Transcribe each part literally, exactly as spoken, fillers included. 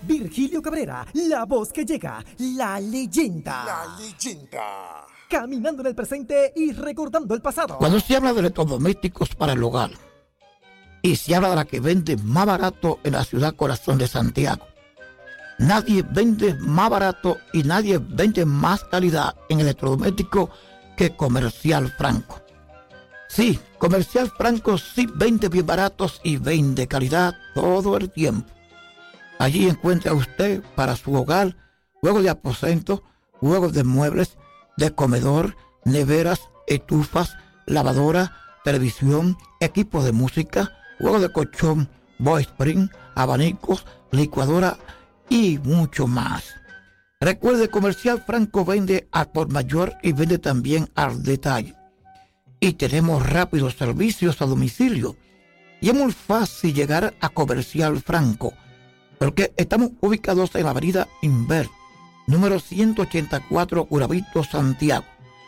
Virgilio Cabrera, la voz que llega, la leyenda. La leyenda. Caminando en el presente y recordando el pasado. Cuando se habla de electrodomésticos para el hogar y se habla de la que vende más barato en la ciudad corazón de Santiago, nadie vende más barato y nadie vende más calidad en electrodoméstico que Comercial Franco. Sí, Comercial Franco sí vende bien baratos y vende calidad todo el tiempo. Allí encuentra usted para su hogar juegos de aposento, juegos de muebles, de comedor, neveras, estufas, lavadora, televisión, equipos de música, juegos de colchón, boy spring, abanicos, licuadora y mucho más. Recuerde, Comercial Franco vende al por mayor y vende también al detalle. Y tenemos rápidos servicios a domicilio. Y es muy fácil llegar a Comercial Franco, porque estamos ubicados en la avenida Inver, número ciento ochenta y cuatro, Urabito, Santiago.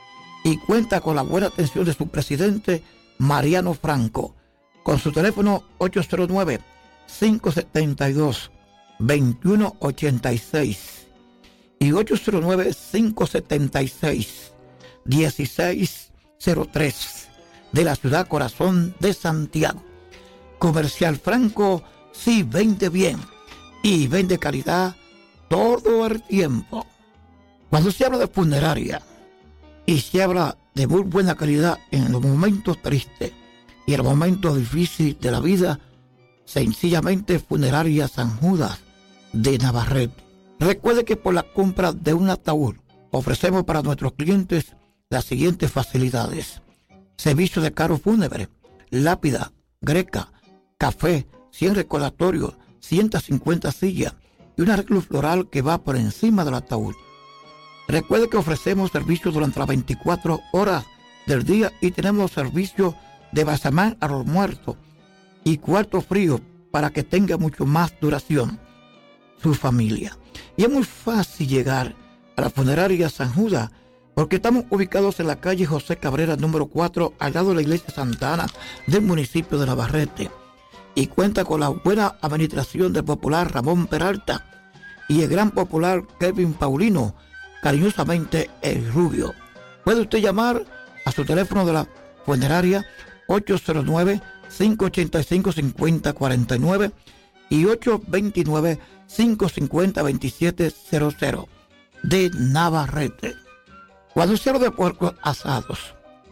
Y cuenta con la buena atención de su presidente, Mariano Franco, con su teléfono ocho cero nueve, cinco siete dos, dos uno ocho seis y ocho cero nueve, cinco siete seis, uno seis cero tres de la ciudad corazón de Santiago. Comercial Franco sí vende bien y vende calidad todo el tiempo. Cuando se habla de funeraria y se habla de muy buena calidad en los momentos tristes y en los momentos difíciles de la vida, sencillamente Funeraria San Judas de Navarrete. Recuerde que por la compra de un ataúd ofrecemos para nuestros clientes las siguientes facilidades: servicio de carro fúnebre, lápida, greca, café, cien recordatorios, ciento cincuenta sillas y un arreglo floral que va por encima del ataúd. Recuerde que ofrecemos servicios durante las veinticuatro horas del día y tenemos servicio de basamán a los muertos y cuarto frío para que tenga mucho más duración su familia. Y es muy fácil llegar a la Funeraria San Judas porque estamos ubicados en la calle José Cabrera número cuatro, al lado de la iglesia Santa Ana del municipio de Navarrete, y cuenta con la buena administración del popular Ramón Peralta y el gran popular Kevin Paulino, cariñosamente el Rubio. Puede usted llamar a su teléfono de la funeraria ocho cero nueve, cinco ocho cinco, cinco cero cuatro nueve y ocho dos nueve, cinco cinco cero, dos siete cero cero de Navarrete. Cuando se habla de puercos asados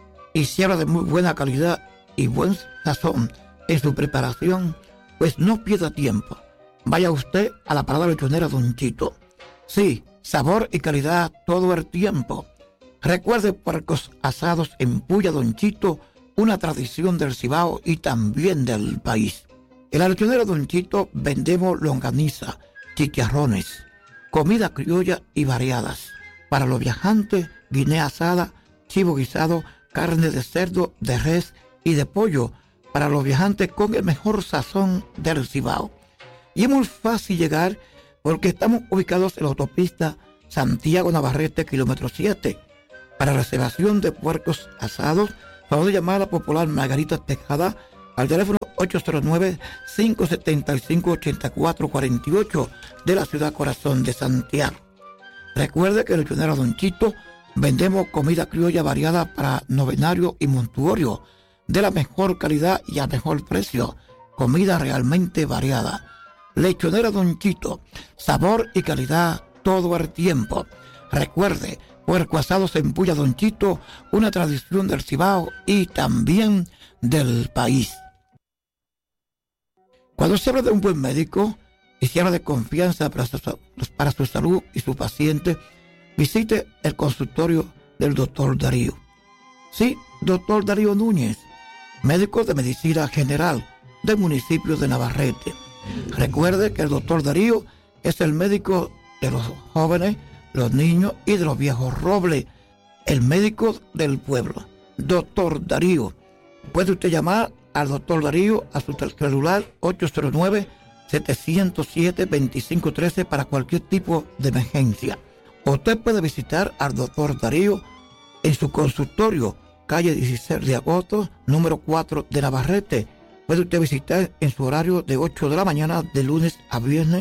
y se habla de muy buena calidad y buen sazón en su preparación, pues no pierda tiempo. Vaya usted a la parada lechonera Don Chito. Sí, sabor y calidad todo el tiempo. Recuerde, puercos asados en Puya Don Chito, una tradición del Cibao y también del país. En la lechonera Don Chito vendemos longaniza, chicharrones, comida criolla y variadas. Para los viajantes, guinea asada, chivo guisado, carne de cerdo, de res y de pollo, para los viajantes con el mejor sazón del Cibao. Y es muy fácil llegar porque estamos ubicados en la autopista Santiago Navarrete, kilómetro siete. Para reservación de puercos asados, favor de llamar a la popular Margarita Tejada al teléfono ocho cero nueve, cinco siete cinco, ocho cuatro cuatro ocho de la ciudad corazón de Santiago. Recuerde que en el lechonero Don Chito vendemos comida criolla variada para novenario y montuorio, de la mejor calidad y a mejor precio. Comida realmente variada. Lechonera Don Chito, sabor y calidad todo el tiempo. Recuerde, puerco asados en Puya Don Chito, una tradición del Cibao y también del país. Cuando se habla de un buen médico y se habla de confianza para su, para su salud y su paciente, visite el consultorio del doctor Darío. Sí, doctor Darío Núñez, médico de medicina general del municipio de Navarrete. Recuerde que el doctor Darío es el médico de los jóvenes, los niños y de los viejos robles, el médico del pueblo. Doctor Darío. Puede usted llamar al doctor Darío a su celular ocho cero nueve, siete cero siete, dos cinco uno tres para cualquier tipo de emergencia. Usted puede visitar al doctor Darío en su consultorio, calle dieciséis de agosto, número cuatro de Navarrete. Puede usted visitar en su horario de ocho de la mañana de lunes a viernes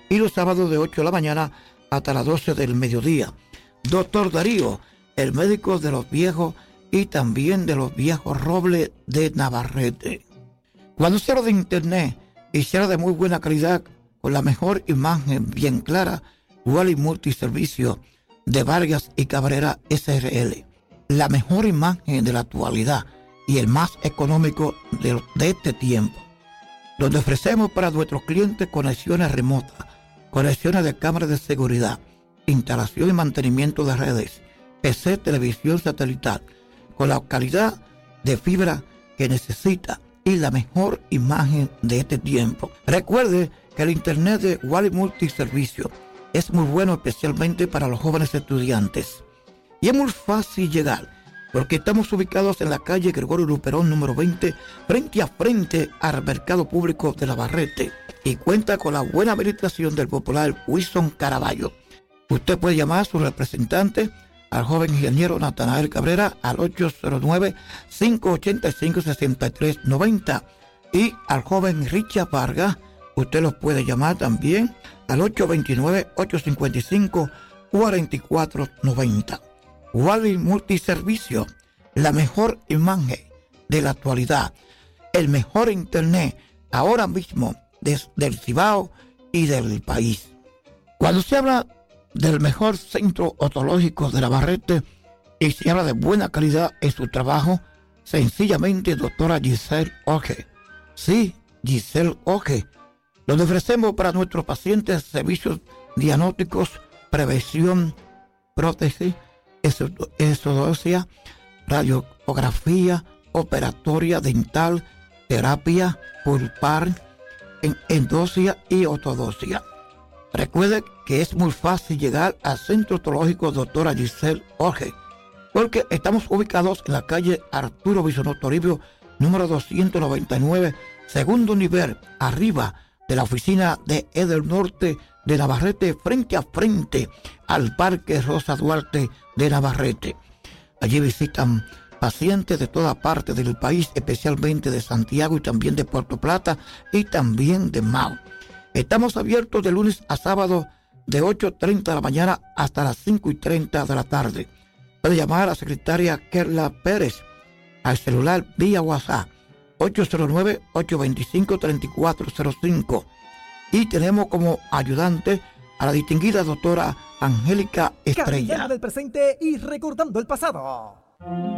y los sábados de ocho de la mañana hasta las doce del mediodía. Doctor Darío, el médico de los viejos y también de los viejos robles de Navarrete. Cuando se habla de internet y se habla de muy buena calidad, con la mejor imagen bien clara, Wally Multiservicio de Vargas y Cabrera S R L. La mejor imagen de la actualidad y el más económico de, de este tiempo, donde ofrecemos para nuestros clientes conexiones remotas, conexiones de cámaras de seguridad, instalación y mantenimiento de redes, P C, televisión satelital, con la calidad de fibra que necesita y la mejor imagen de este tiempo. Recuerde que el internet de Wally Multiservicio es muy bueno, especialmente para los jóvenes estudiantes. Y es muy fácil llegar, porque estamos ubicados en la calle Gregorio Luperón, número veinte, frente a frente al Mercado Público de Navarrete, y cuenta con la buena habilitación del popular Wilson Caraballo. Usted puede llamar a su representante, al joven ingeniero Natanael Cabrera, al ocho cero nueve, cinco ocho cinco, seis tres nueve cero, y al joven Richard Vargas, usted los puede llamar también al ocho dos nueve, ocho cinco cinco, cuatro cuatro nueve cero. Wally Multiservicio, la mejor imagen de la actualidad, el mejor internet ahora mismo desde el Cibao y del país. Cuando se habla del mejor centro odontológico de Navarrete y se habla de buena calidad en su trabajo, sencillamente doctora Giselle Oje. Sí, Giselle Oje, donde ofrecemos para nuestros pacientes servicios diagnósticos, prevención, prótesis, esodosia, radiografía, operatoria dental, terapia pulpar, endosia y ortodoncia. Recuerde que es muy fácil llegar al Centro Odontológico doctora Giselle Oje, porque estamos ubicados en la calle Arturo Bisonó Toribio, número doscientos noventa y nueve, segundo nivel, arriba de la oficina de Edel Norte de Navarrete, frente a frente al Parque Rosa Duarte de Navarrete. Allí visitan pacientes de toda parte del país, especialmente de Santiago y también de Puerto Plata y también de Mao. Estamos abiertos de lunes a sábado de ocho y treinta de la mañana hasta las cinco y treinta de la tarde. Puede llamar a la secretaria Kerla Pérez al celular vía WhatsApp ocho cero nueve, ocho dos cinco, tres cuatro cero cinco. Y tenemos como ayudante a la distinguida doctora Angélica Estrella. Cambiando el presente y recordando el pasado.